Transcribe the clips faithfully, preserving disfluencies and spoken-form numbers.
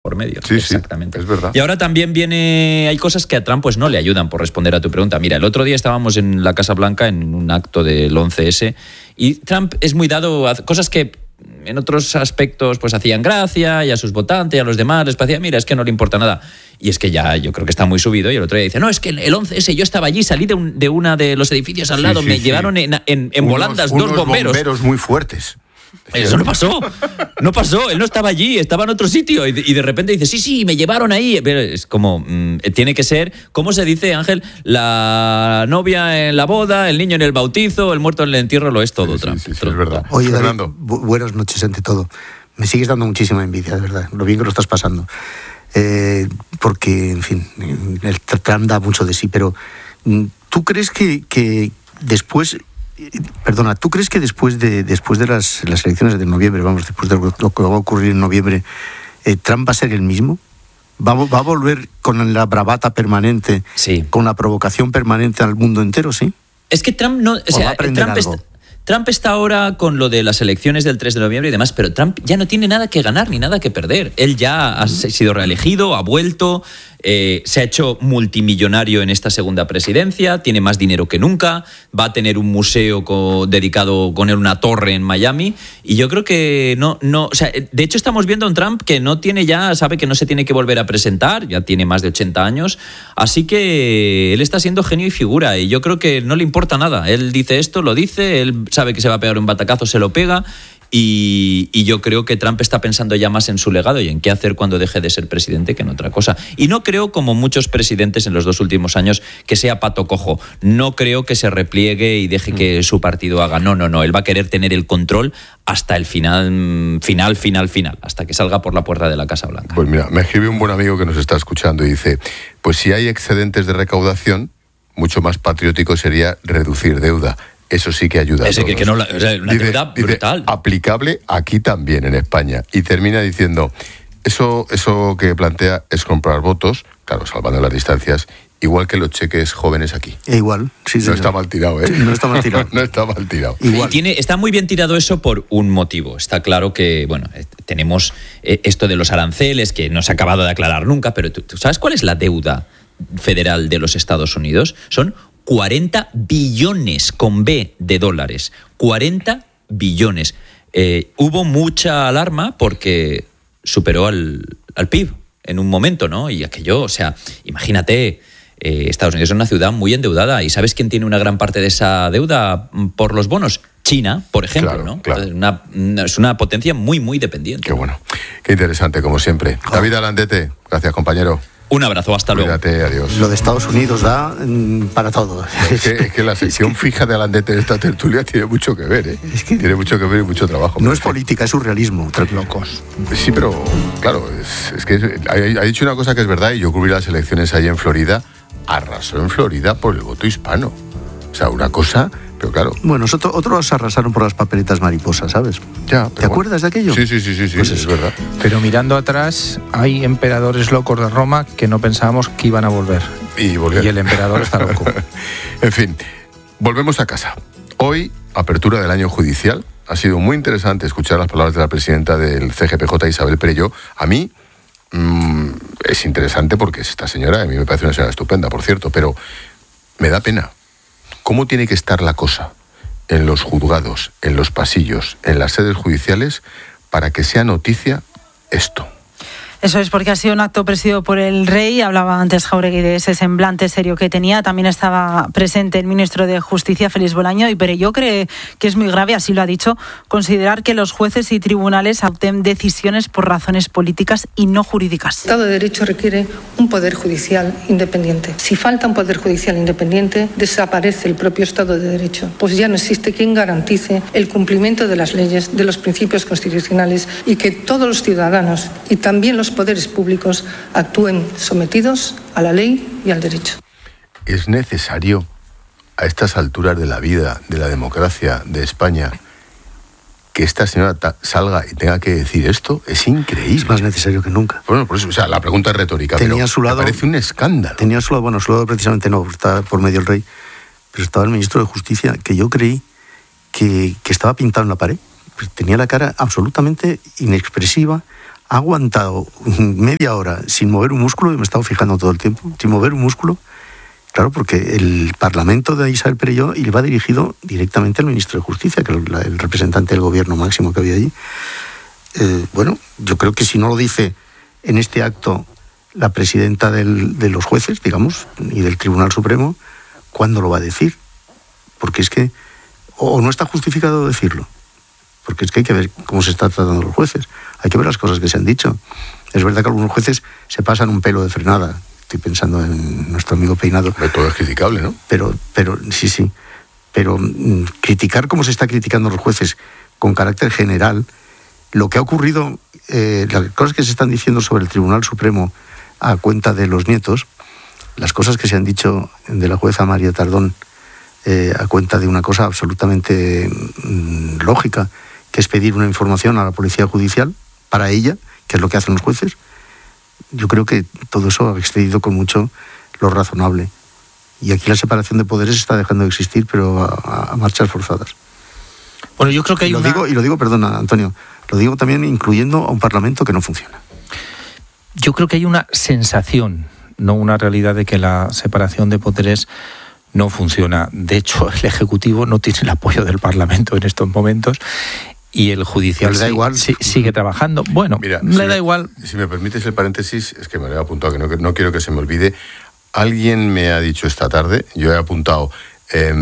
por medio. Sí, exactamente. Sí, es verdad. Y ahora también viene, hay cosas que a Trump pues no le ayudan, por responder a tu pregunta. Mira, el otro día estábamos en la Casa Blanca en un acto del once ese y Trump es muy dado a cosas que en otros aspectos pues hacían gracia, y a sus votantes y a los demás les parecía, mira, es que no le importa nada. Y es que ya yo creo que está muy subido, y el otro día dice, no, es que el once ese yo estaba allí, salí de, un, de una de los edificios al sí, lado, sí, me sí. llevaron en, en, en unos, volandas unos dos bomberos. bomberos muy fuertes. Eso no pasó, no pasó, él no estaba allí, estaba en otro sitio y de, y de repente dice, sí, sí, me llevaron ahí. Pero es como, mmm, tiene que ser, ¿cómo se dice, Ángel? La novia en la boda, el niño en el bautizo, el muerto en el entierro, lo es todo, sí, Trump. Sí, sí, sí, es verdad. Oye, Fernando. David, bu- buenas noches ante todo. Me sigues dando muchísima envidia, de verdad, lo bien que lo estás pasando. Eh, porque, en fin, el Trump da mucho de sí, pero ¿tú crees que, que después... Perdona, ¿tú crees que después de después de las, las elecciones de noviembre, vamos, después de lo que va a ocurrir en noviembre, eh, Trump va a ser el mismo? ¿Va, va a volver con la bravata permanente, sí. con la provocación permanente al mundo entero, sí? Es que Trump no... O ¿O sea, va a aprender Trump algo? está, Trump está ahora con lo de las elecciones del tres de noviembre y demás, pero Trump ya no tiene nada que ganar ni nada que perder. Él ya ha sido reelegido, ha vuelto... Eh, se ha hecho multimillonario en esta segunda presidencia, tiene más dinero que nunca, va a tener un museo co- dedicado con él, una torre en Miami, y yo creo que no, no, o sea, de hecho estamos viendo a un Trump que no tiene ya, sabe que no se tiene que volver a presentar, ya tiene más de ochenta años, así que él está siendo genio y figura, y yo creo que no le importa nada, él dice esto, lo dice, él sabe que se va a pegar un batacazo, se lo pega. Y, y yo creo que Trump está pensando ya más en su legado y en qué hacer cuando deje de ser presidente que en otra cosa. Y no creo, como muchos presidentes en los dos últimos años, que sea pato cojo. No creo que se repliegue y deje que su partido haga. No, no, no. Él va a querer tener el control hasta el final, final, final, final, hasta que salga por la puerta de la Casa Blanca. Pues mira, me escribe un buen amigo que nos está escuchando y dice, pues si hay excedentes de recaudación, mucho más patriótico sería reducir deuda. Eso sí que ayuda. Ese a todos. que, que no, o sea, una dice, deuda dice, brutal. aplicable aquí también, en España. Y termina diciendo, eso, eso que plantea es comprar votos, claro, salvando las distancias, igual que los cheques jóvenes aquí. E igual, sí, No señor. está mal tirado, ¿eh? Sí, no está mal tirado. no está mal tirado. Igual. Y tiene, está muy bien tirado eso por un motivo. Está claro que, bueno, tenemos esto de los aranceles que no se ha acabado de aclarar nunca, pero ¿tú, tú sabes cuál es la deuda federal de los Estados Unidos? Son cuarenta billones con B de dólares. cuarenta billones. Eh, hubo mucha alarma porque superó al, al P I B en un momento, ¿no? Y aquello, o sea, imagínate, eh, Estados Unidos es una ciudad muy endeudada. ¿Y sabes quién tiene una gran parte de esa deuda por los bonos? China, por ejemplo, Claro, ¿no? claro. Es una, es una potencia muy, muy dependiente. Qué bueno. Qué interesante, como siempre. David Alandete, gracias, compañero. Un abrazo, hasta luego. Cuídate, adiós. Lo de Estados Unidos da mm, para todo. Es que, es que la sección fija de Alandete en esta tertulia tiene mucho que ver, ¿eh? Es que- Tiene mucho que ver y mucho trabajo. No es política, es surrealismo. Tres Locos. Sí, pero claro, es, es que ha, ha dicho una cosa que es verdad, y yo cubrí las elecciones ahí en Florida, arrasó en Florida por el voto hispano. O sea, una cosa, pero claro, Bueno, otros otros arrasaron por las papeletas mariposas, ¿sabes? ya. ¿Te acuerdas de aquello? Sí, sí, sí, sí, sí, Pues es eso. verdad. Pero mirando atrás, hay emperadores locos de Roma que no pensábamos que iban a volver. Y volvió. Y el emperador está loco. En fin, volvemos a casa. Hoy, apertura del año judicial. Ha sido muy interesante escuchar las palabras de la presidenta del C G P J, Isabel Perelló. A mí mmm, es interesante porque es esta señora, a mí me parece una señora estupenda, por cierto, pero me da pena. ¿Cómo tiene que estar la cosa en los juzgados, en los pasillos, en las sedes judiciales, para que sea noticia esto? Eso es, porque ha sido un acto presidido por el rey. Hablaba antes Jáuregui de ese semblante serio que tenía. También estaba presente el ministro de Justicia, Félix Bolaño, y Perelló cree que es muy grave, así lo ha dicho, considerar que los jueces y tribunales adopten decisiones por razones políticas y no jurídicas. El Estado de Derecho requiere un poder judicial independiente. Si falta un poder judicial independiente, desaparece el propio Estado de Derecho, pues ya no existe quien garantice el cumplimiento de las leyes, de los principios constitucionales, y que todos los ciudadanos y también los poderes públicos actúen sometidos a la ley y al derecho. ¿Es necesario a estas alturas de la vida, de la democracia de España, que esta señora ta- salga y tenga que decir esto? Es increíble. Es más necesario que nunca. Bueno, por eso, o sea, la pregunta es retórica, Tenía pero a su lado- me parece un escándalo. Tenía a su lado, bueno, a su lado precisamente no, está por medio el rey, pero estaba el ministro de Justicia, que yo creí que, que estaba pintado en la pared. Tenía la cara absolutamente inexpresiva, ha aguantado media hora sin mover un músculo, y me he estado fijando todo el tiempo, sin mover un músculo. Claro, porque el Parlamento de Isabel Perelló iba dirigido directamente al ministro de Justicia, que era el representante del gobierno máximo que había allí. Eh, bueno, yo creo que si no lo dice en este acto la presidenta del, de los jueces, digamos, y del Tribunal Supremo, ¿cuándo lo va a decir? Porque es que o no está justificado decirlo, porque es que hay que ver cómo se está tratando a los jueces, hay que ver las cosas que se han dicho. Es verdad que algunos jueces se pasan un pelo de frenada, estoy pensando en nuestro amigo Peinado. Pero todo es criticable, ¿no? Pero, pero sí, sí, pero mmm, criticar como se está criticando a los jueces con carácter general, lo que ha ocurrido, eh, las cosas que se están diciendo sobre el Tribunal Supremo a cuenta de los nietos, las cosas que se han dicho de la jueza María Tardón, Eh, a cuenta de una cosa absolutamente mm, lógica, que es pedir una información a la policía judicial para ella, que es lo que hacen los jueces. Yo creo que todo eso ha excedido con mucho lo razonable. Y aquí la separación de poderes está dejando de existir, pero a, a marchas forzadas. Bueno, yo creo que hay y lo una... digo, y lo digo, perdona, Antonio, lo digo también incluyendo a un Parlamento que no funciona. Yo creo que hay una sensación, no una realidad, de que la separación de poderes no funciona. De hecho, el Ejecutivo no tiene el apoyo del Parlamento en estos momentos y el Judicial le da sí, igual. Sí, sigue trabajando. Bueno, Mira, le si da me, igual. Si me permites el paréntesis, es que me lo he apuntado, que no, no quiero que se me olvide. Alguien me ha dicho esta tarde, yo he apuntado, eh,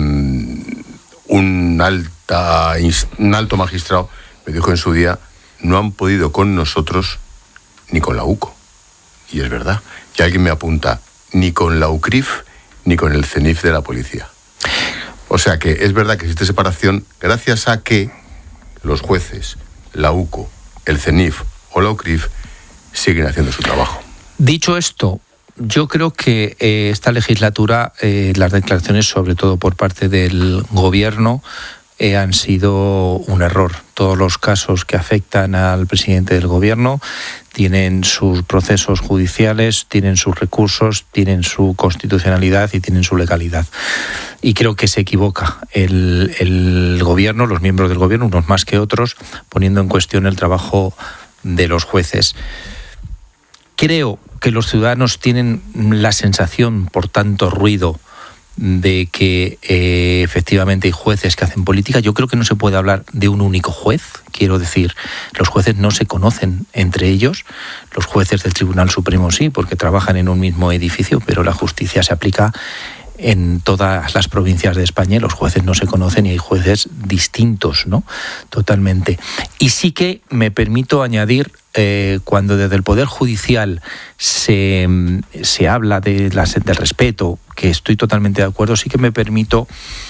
un, alta, un alto magistrado me dijo en su día, no han podido con nosotros ni con la UCO. Y es verdad. Y alguien me apunta, ni con la UCRIF ni con el CENIF de la policía. O sea que es verdad que existe separación gracias a que los jueces, la UCO, el CENIF o la UCRIF siguen haciendo su trabajo. Dicho esto, yo creo que eh, esta legislatura, eh, las declaraciones, sobre todo por parte del Gobierno, eh, han sido un error. Todos los casos que afectan al presidente del Gobierno tienen sus procesos judiciales, tienen sus recursos, tienen su constitucionalidad y tienen su legalidad. Y creo que se equivoca el, el Gobierno, los miembros del Gobierno, unos más que otros, poniendo en cuestión el trabajo de los jueces. Creo que los ciudadanos tienen la sensación, por tanto ruido, de que eh, efectivamente hay jueces que hacen política. Yo creo que no se puede hablar de un único juez. Quiero decir, los jueces no se conocen entre ellos. Los jueces del Tribunal Supremo sí, porque trabajan en un mismo edificio, pero la justicia se aplica en todas las provincias de España y los jueces no se conocen y hay jueces distintos, ¿no? Totalmente. Y sí que me permito añadir, eh, cuando desde el Poder Judicial se, se habla de la, del respeto, que estoy totalmente de acuerdo, sí que me permito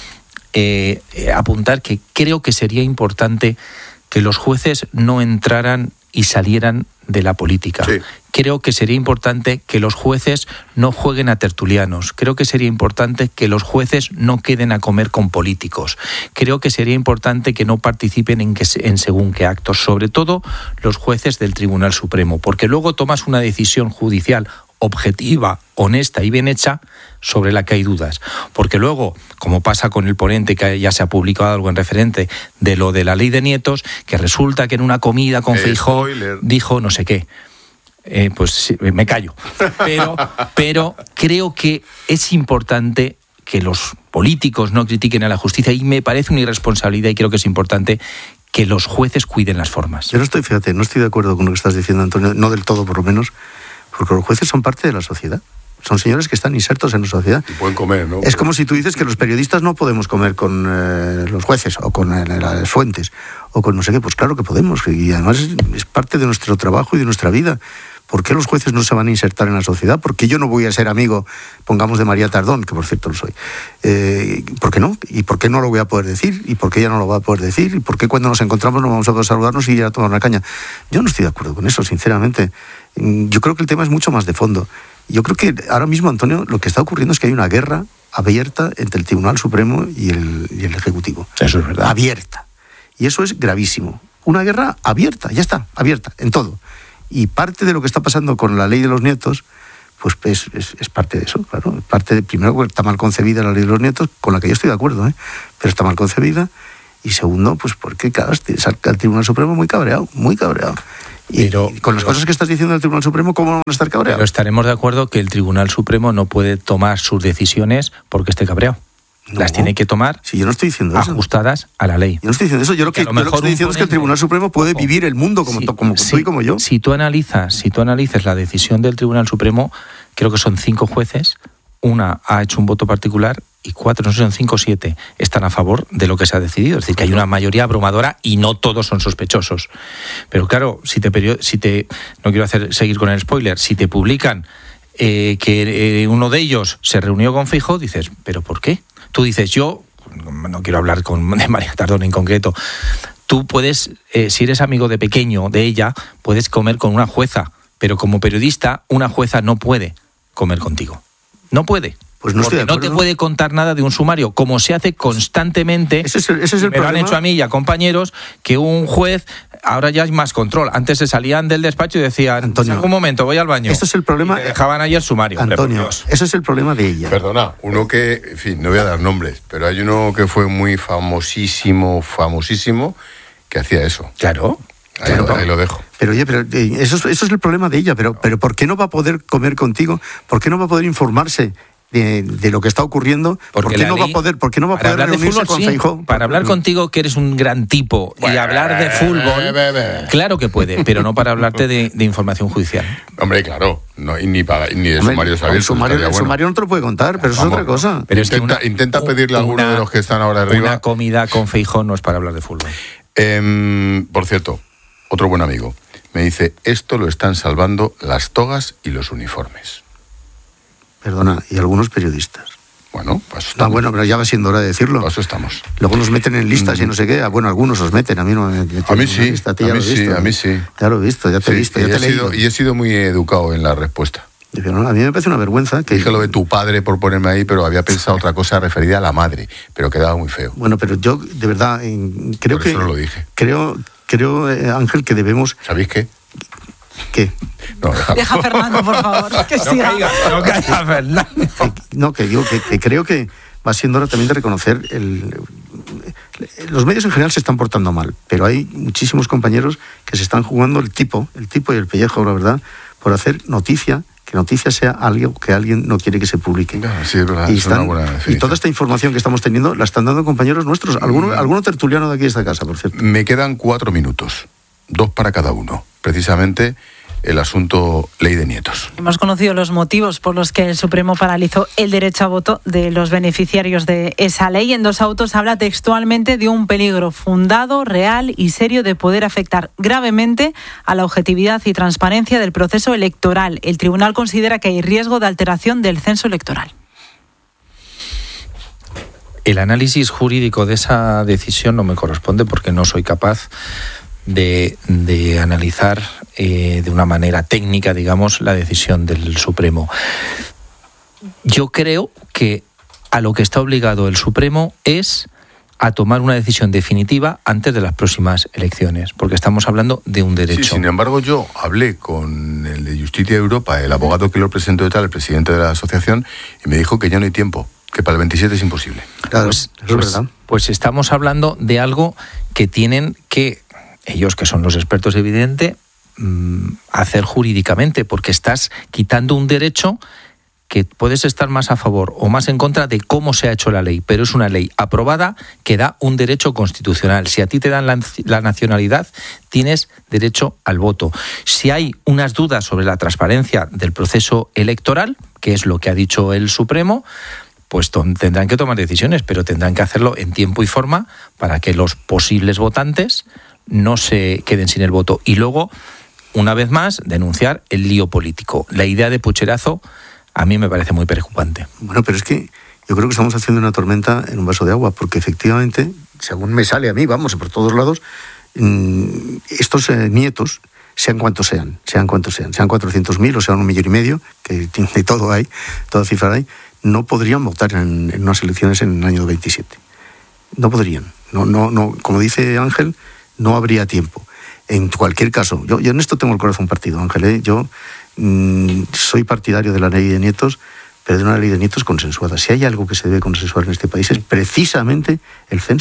eh, apuntar que creo que sería importante que los jueces no entraran y salieran de la política. Sí. Creo que sería importante que los jueces no jueguen a tertulianos. Creo que sería importante que los jueces no queden a comer con políticos. Creo que sería importante que no participen en, que, en según qué actos, sobre todo los jueces del Tribunal Supremo, porque luego tomas una decisión judicial objetiva, honesta y bien hecha, sobre la que hay dudas. Porque luego, como pasa con el ponente, que ya se ha publicado algo en referente de lo de la ley de nietos, que resulta que en una comida con Feijóo dijo no sé qué. Eh, pues sí, me callo. Pero, pero creo que es importante que los políticos no critiquen a la justicia y me parece una irresponsabilidad y creo que es importante que los jueces cuiden las formas. Yo no estoy, fíjate, no estoy de acuerdo con lo que estás diciendo, Antonio, no del todo por lo menos, porque los jueces son parte de la sociedad. Son señores que están insertos en la sociedad. Y pueden comer, ¿no? Es como si tú dices que los periodistas no podemos comer con eh, los jueces o con eh, las fuentes o con no sé qué. Pues claro que podemos. Y además es, es parte de nuestro trabajo y de nuestra vida. ¿Por qué los jueces no se van a insertar en la sociedad? ¿Por qué yo no voy a ser amigo, pongamos, de María Tardón, que por cierto lo soy? Eh, ¿Por qué no? ¿Y por qué no lo voy a poder decir? ¿Y por qué ella no lo va a poder decir? ¿Y por qué cuando nos encontramos no vamos a poder saludarnos y ir a tomar una caña? Yo no estoy de acuerdo con eso, sinceramente. Yo creo que el tema es mucho más de fondo. Yo creo que ahora mismo, Antonio, lo que está ocurriendo es que hay una guerra abierta entre el Tribunal Supremo y el, y el Ejecutivo. Eso es verdad. Abierta. Y eso es gravísimo. Una guerra abierta, ya está, abierta, en todo. Y parte de lo que está pasando con la ley de los nietos, pues es, es, es parte de eso, claro. Parte de, primero, está mal concebida la ley de los nietos, con la que yo estoy de acuerdo, ¿eh? Pero está mal concebida. Y segundo, pues porque, claro, salga el Tribunal Supremo muy cabreado, muy cabreado. Pero, y con las pero, cosas que estás diciendo del Tribunal Supremo, ¿cómo van a estar cabreados? Pero estaremos de acuerdo que el Tribunal Supremo no puede tomar sus decisiones porque esté cabreado. No, las tiene que tomar si yo no estoy diciendo ajustadas eso. a la ley. Yo no estoy diciendo eso. Yo lo que, yo lo que estoy diciendo es que el Tribunal Supremo puede ojo, vivir el mundo como, si, como tú y como yo. Si tú analizas, si tú analizas la decisión del Tribunal Supremo, creo que son cinco jueces, una ha hecho un voto particular y cuatro, no sé, son cinco o siete, están a favor de lo que se ha decidido. Es decir, que hay una mayoría abrumadora y no todos son sospechosos. Pero claro, si te, si te no quiero hacer seguir con el spoiler, si te publican eh, que eh, uno de ellos se reunió con Feijóo, dices, ¿pero por qué? Tú dices, yo, no quiero hablar con de María Tardón en concreto, tú puedes, eh, si eres amigo de pequeño de ella, puedes comer con una jueza, pero como periodista, una jueza no puede comer contigo. No puede. Pues no, estoy de acuerdo, no te puede contar nada de un sumario, como se hace constantemente. Ese es el, ese es el me problema. Lo han hecho a mí y a compañeros, que un juez, ahora ya hay más control. Antes se salían del despacho y decían, Antonio, en algún momento voy al baño. Ese es el problema. Y te dejaban ahí el sumario. Antonio, ese es el problema de ella. Perdona, uno que, en fin, no voy a dar nombres, pero hay uno que fue muy famosísimo, famosísimo, que hacía eso. Claro. Ahí, claro. lo, ahí lo dejo. Pero oye, pero eso, eso es el problema de ella. Pero, pero ¿por qué no va a poder comer contigo? ¿Por qué no va a poder informarse De, de lo que está ocurriendo? Porque ¿Por qué no va a poder, por qué no va a poder reunirse fútbol, con sí. Feijóo? Para hablar contigo, que eres un gran tipo, bueno, y hablar de fútbol, claro que puede, pero no para hablarte de, de información judicial. Hombre, claro, no, y ni, para, ni de sumarios abiertos. El sumario, el sumario no te lo puede contar, pero eso es otra cosa. Pero intenta, es que una, intenta pedirle a alguno una, de los que están ahora arriba. Una comida con Feijóo no es para hablar de fútbol. Eh, por cierto, otro buen amigo me dice, esto lo están salvando las togas y los uniformes. Perdona, y algunos periodistas. Bueno, pues estamos. Ah, bueno, pero ya va siendo hora de decirlo. Paso estamos. Luego nos meten en listas mm. y no sé qué. Bueno, algunos los meten, a mí no me meten. A mí sí, lista. A, a mí sí, a mí sí. Ya lo he visto, ya te sí, he visto, ya y te he he leído. Sido, y he sido muy educado en la respuesta. Pero no, a mí me parece una vergüenza que... Dije lo de tu padre por ponerme ahí, pero había pensado otra cosa referida a la madre, pero quedaba muy feo. Bueno, pero yo, de verdad, creo por que... eso no lo dije. Creo, creo eh, Ángel, que debemos... ¿Sabéis qué? ¿Qué? No, deja a Fernando, por favor. Que no siga. caiga, no caiga Fernando. Que, no, que digo que, que creo que va siendo hora también de reconocer el... Los medios en general se están portando mal, pero hay muchísimos compañeros que se están jugando el tipo, el tipo y el pellejo, la verdad, por hacer noticia, que noticia sea algo que alguien no quiere que se publique. No, sí, es verdad, y, es están, una buena definición. Y toda esta información que estamos teniendo la están dando compañeros nuestros, alguno, mm. alguno tertuliano de aquí de esta casa, por cierto. Me quedan cuatro minutos, dos para cada uno, precisamente el asunto ley de nietos. Hemos conocido los motivos por los que el Supremo paralizó el derecho a voto de los beneficiarios de esa ley. En Dos Autos habla textualmente de un peligro fundado, real y serio de poder afectar gravemente a la objetividad y transparencia del proceso electoral. El tribunal considera que hay riesgo de alteración del censo electoral. El análisis jurídico de esa decisión no me corresponde porque no soy capaz de, de analizar eh, de una manera técnica, digamos, la decisión del Supremo. Yo creo que a lo que está obligado el Supremo es a tomar una decisión definitiva antes de las próximas elecciones, porque estamos hablando de un derecho. Sí, sin embargo, yo hablé con el de Justicia de Europa, el abogado que lo presentó y tal, el presidente de la asociación, y me dijo que ya no hay tiempo, que para el veintisiete es imposible. Claro, pues, eso pues, es verdad. Pues estamos hablando de algo que tienen que, ellos que son los expertos, evidente, hacer jurídicamente, porque estás quitando un derecho que puedes estar más a favor o más en contra de cómo se ha hecho la ley, pero es una ley aprobada que da un derecho constitucional. Si a ti te dan la, la nacionalidad, tienes derecho al voto. Si hay unas dudas sobre la transparencia del proceso electoral, que es lo que ha dicho el Supremo, pues tendrán que tomar decisiones, pero tendrán que hacerlo en tiempo y forma para que los posibles votantes no se queden sin el voto. Y luego, una vez más, denunciar el lío político. La idea de pucherazo a mí me parece muy preocupante. Bueno, pero es que yo creo que estamos haciendo una tormenta en un vaso de agua, porque efectivamente, según me sale a mí, vamos, por todos lados, estos eh, nietos, sean cuantos sean, sean cuantos sean, sean cuatrocientos mil o sean un millón y medio, que de todo hay, toda cifra hay, no podrían votar en, en unas elecciones en el año veintisiete. No podrían. No, no, no, como dice Ángel, no habría tiempo. En cualquier caso, yo, yo en esto tengo el corazón partido, Ángel, ¿eh? Yo mmm, soy partidario de la ley de nietos, pero de una ley de nietos consensuada. Si hay algo que se debe consensuar en este país es precisamente el censo.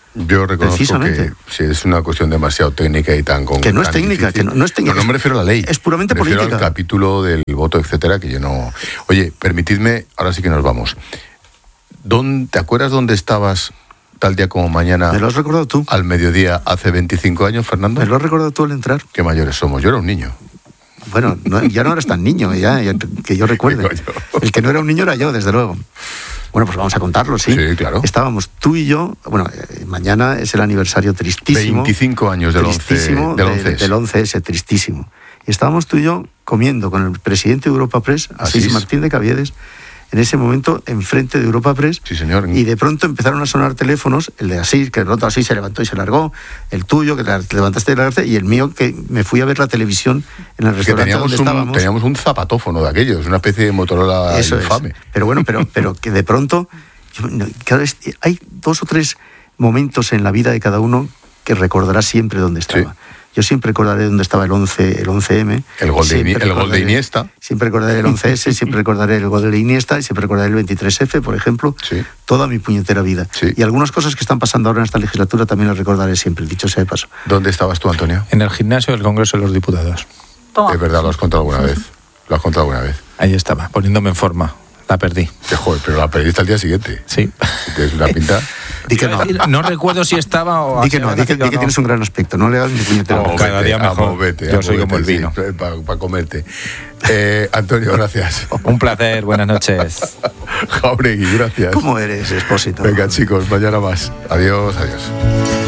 Yo reconozco que si es una cuestión demasiado técnica y tan con que no es tan técnica, difícil, que no, no es técnica. No, no me refiero a la ley. Es puramente me refiero política. al capítulo del voto, etcétera, que yo no. Oye, permitidme, ahora sí que nos vamos. ¿Dónde, ¿Te acuerdas dónde estabas tal día como mañana? ¿Me lo has recordado tú? Al mediodía hace veinticinco años, Fernando. ¿Me lo has recordado tú al entrar? ¿Qué mayores somos? Yo era un niño. Bueno, no, ya no eras tan niño, ya, ya, que yo recuerde. El que no era un niño era yo, desde luego. Bueno, pues vamos a contarlo, ¿sí? Sí, claro. Estábamos tú y yo, bueno, eh, mañana es el aniversario tristísimo. veinticinco años del tristísimo once, del once del once ese, tristísimo. Y estábamos tú y yo comiendo con el presidente de Europa Press, Asís, Asís Martín de Caviedes, en ese momento enfrente de Europa Press. Sí, señor. Y de pronto empezaron a sonar teléfonos, el de Asís, que el otro Asís se levantó y se largó, el tuyo, que te levantaste y largaste, y el mío, que me fui a ver la televisión en el restaurante donde un, estábamos. Teníamos un zapatófono de aquellos, una especie de Motorola Eso infame. Es. Pero bueno, pero, pero que de pronto, yo, cada vez, hay dos o tres momentos en la vida de cada uno que recordará siempre dónde estaba. Sí. Yo siempre recordaré dónde estaba el once, el once eme. El gol de, el gol de Iniesta. Siempre recordaré el once ese, siempre recordaré el gol de Iniesta y siempre recordaré el veintitrés efe, por ejemplo. Sí. Toda mi puñetera vida. Sí. Y algunas cosas que están pasando ahora en esta legislatura también las recordaré siempre, dicho sea de paso. ¿Dónde estabas tú, Antonio? En el gimnasio del Congreso de los Diputados. Toma. Es verdad, lo has contado alguna vez. Lo has contado alguna vez. Ahí estaba, poniéndome en forma. La perdí. Qué joder, pero la perdiste al día siguiente. Sí. ¿Tienes una pinta? Di que no. No recuerdo si estaba o... Di que no, di que, di que tienes un gran aspecto. No le hagas ni puñetera. Oh, cada día mejor. Vete, Yo soy como el vino. Sí, para pa comerte. Eh, Antonio, gracias. Un placer, buenas noches. Jauregui, gracias. ¿Cómo eres, Expósito? Venga, chicos, mañana más. Adiós, adiós.